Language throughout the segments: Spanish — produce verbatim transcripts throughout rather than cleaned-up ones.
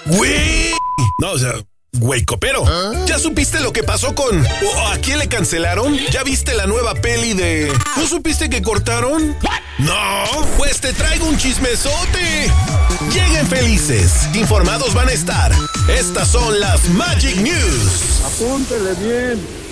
Güey. No, o sea, güey copero. ¿Ah? ¿Ya supiste lo que pasó con... o a quién le cancelaron? ¿Ya viste la nueva peli de... ¿No supiste que cortaron? ¿What? No, pues te traigo un chismesote. Lleguen felices, informados van a estar. Estas son las Magic News. Apúntele bien.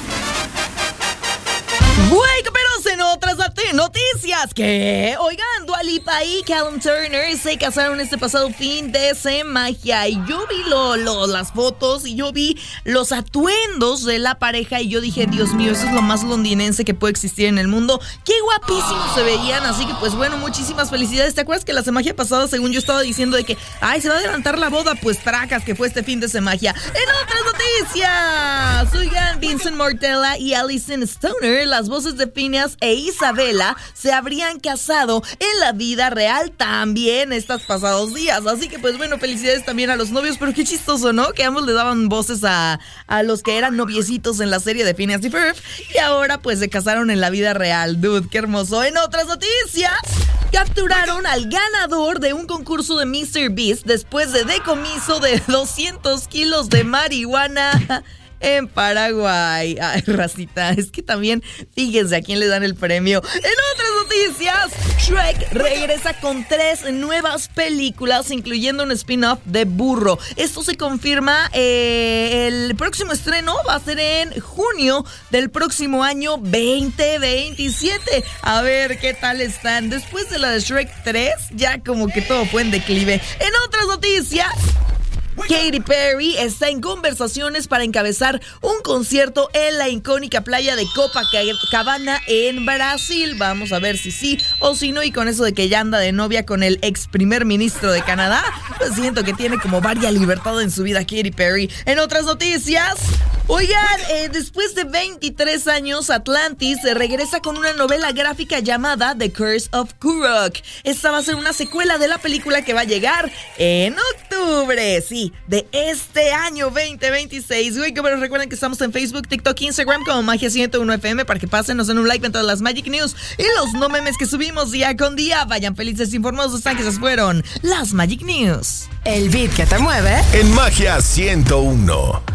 Güey, pero en otras noticias que, oigan, Dua Lipa y Callum Turner se casaron este pasado fin de semana y yo vi lo, lo, las fotos y yo vi los atuendos de la pareja y yo dije, Dios mío, eso es lo más londinense que puede existir en el mundo. Qué guapísimos se veían, así que pues bueno, muchísimas felicidades. ¿Te acuerdas que la semana pasada, según yo estaba diciendo de que, ay, se va a adelantar la boda? Pues tracas que fue este fin de semana. En otras noticias, oigan, Vincent Martella y Alison Stoner, las voces de Phineas e Isabella, se habrían casado en la vida real también estos pasados días. Así que pues bueno, felicidades también a los novios, pero qué chistoso, ¿no? Que ambos le daban voces a, a los que eran noviecitos en la serie de Phineas y Ferb y ahora pues se casaron en la vida real. Dude, qué hermoso. En otras noticias, capturaron al ganador de un concurso de míster Beast después de decomiso de doscientos kilos de marihuana en Paraguay. Ay, racita, es que también fíjense a quién le dan el premio. En otras noticias, Shrek regresa con tres nuevas películas, incluyendo un spin-off de Burro. Esto se confirma, eh, el próximo estreno va a ser en junio del próximo año veinte veintisiete. A ver qué tal están. Después de la de Shrek tres, ya como que todo fue en declive. En otras noticias, Katy Perry está en conversaciones para encabezar un concierto en la icónica playa de Copacabana en Brasil. Vamos a ver si sí o si no. Y con eso de que ya anda de novia con el ex primer ministro de Canadá, pues siento que tiene como varias libertad en su vida Katy Perry. En otras noticias, oigan, eh, después de veintitrés años, Atlantis se regresa con una novela gráfica llamada The Curse of Kurok. Esta va a ser una secuela de la película que va a llegar en octubre. Sí, de este año veinte veintiséis. Güey, pero recuerden que estamos en Facebook, TikTok, Instagram como Magia ciento uno F M para que pasen, nos den un like en todas las Magic News y los no memes que subimos día con día. Vayan felices, informados, están que esas fueron las Magic News. El beat que te mueve en Magia ciento uno.